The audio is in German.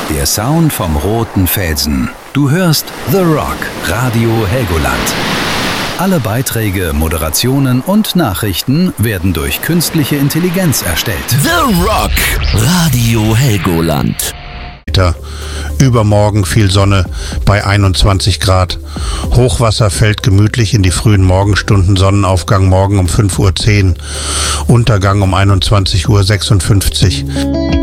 Der Sound vom roten Felsen. Du hörst The Rock, Radio Helgoland. Alle Beiträge, Moderationen und Nachrichten werden durch künstliche Intelligenz erstellt. The Rock, Radio Helgoland. Übermorgen viel Sonne bei 21 Grad. Hochwasser fällt gemütlich in die frühen Morgenstunden. Sonnenaufgang morgen um 5:10 Uhr. Untergang um 21:56 Uhr.